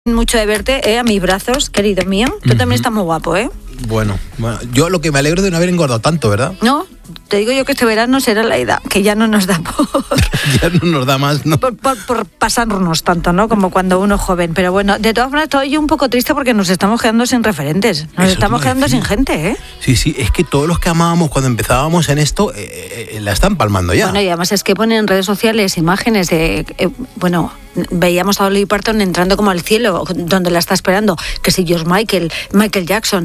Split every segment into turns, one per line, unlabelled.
Mucho de verte, a mis brazos, querido mío. Tú también estás muy guapo, ¿eh?
Bueno, yo lo que me alegro de no haber engordado tanto, ¿verdad?
No, te digo yo que este verano será la edad, que ya no nos da
ya no nos da más, ¿no?
por pasarnos tanto, ¿no? Como cuando uno es joven. Pero bueno, de todas formas estoy yo un poco triste porque nos estamos quedando sin referentes. Nos estamos quedando sin gente, ¿eh?
Sí, es que todos los que amábamos cuando empezábamos en esto, la están palmando ya.
Bueno, y además es que ponen en redes sociales imágenes de, veíamos a Dolly Parton entrando como al cielo, donde la está esperando, que si George Michael Jackson,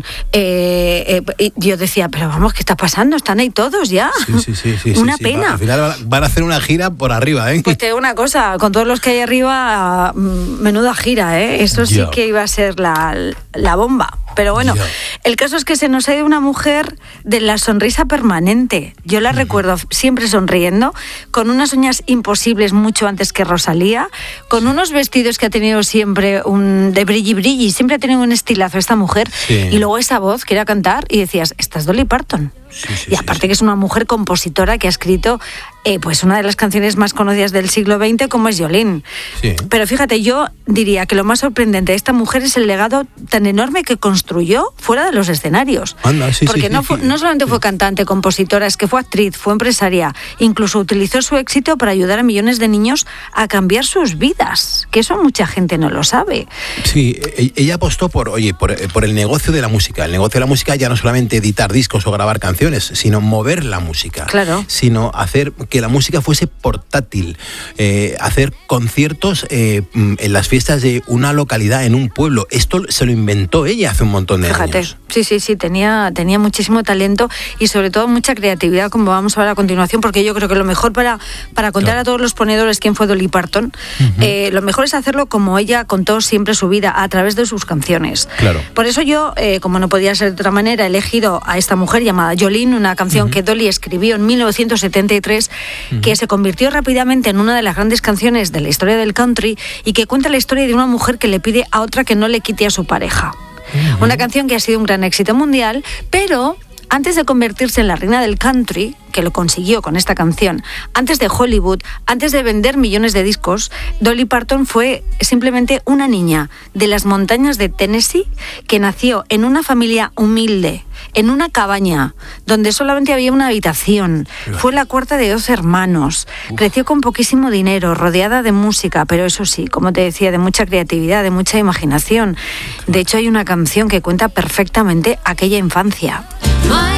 y yo decía, pero vamos, ¿qué está pasando? Están ahí todos ya.
Sí.
Una pena.
Al final van a hacer una gira por arriba, ¿eh?
Pues te digo una cosa, con todos los que hay arriba, menuda gira, ¿eh? Eso sí que iba a ser la bomba. Pero bueno, el caso es que se nos ha ido una mujer de la sonrisa permanente. Yo la recuerdo siempre sonriendo, con unas uñas imposibles mucho antes que Rosalía, con unos vestidos que ha tenido siempre de brilli, siempre ha tenido un estilazo esta mujer, y luego esa voz que era cantar y decías, esta es Dolly Parton. Y aparte que es una mujer compositora que ha escrito pues una de las canciones más conocidas del siglo XX, como es Jolene. Pero fíjate, yo diría que lo más sorprendente de esta mujer es el legado tan enorme que construyó fuera de los escenarios. Porque no solamente fue cantante, compositora, es que fue actriz, fue empresaria, incluso utilizó su éxito para ayudar a millones de niños a cambiar sus vidas, que eso mucha gente no lo sabe.
Sí, ella apostó por el negocio de la música. El negocio de la música ya no solamente editar discos o grabar canciones, sino mover la música, sino hacer que la música fuese portátil, hacer conciertos en las fiestas de una localidad, en un pueblo. Esto se lo inventó ella hace un montón de años.
Sí, tenía muchísimo talento y sobre todo mucha creatividad, como vamos a ver a continuación, porque yo creo que lo mejor para contar a todos los ponedores quién fue Dolly Parton, lo mejor es hacerlo como ella contó siempre su vida, a través de sus canciones. Por eso yo, como no podía ser de otra manera, he elegido a esta mujer llamada Jolene, una canción que Dolly escribió en 1973, que se convirtió rápidamente en una de las grandes canciones de la historia del country y que cuenta la historia de una mujer que le pide a otra que no le quite a su pareja. Una canción que ha sido un gran éxito mundial, pero antes de convertirse en la reina del country, que lo consiguió con esta canción, antes de Hollywood, antes de vender millones de discos, Dolly Parton fue simplemente una niña de las montañas de Tennessee que nació en una familia humilde, en una cabaña donde solamente había una habitación. Fue la cuarta de 12 hermanos. Creció con poquísimo dinero, rodeada de música, pero eso sí, como te decía, de mucha creatividad, de mucha imaginación. De hecho, hay una canción que cuenta perfectamente aquella infancia.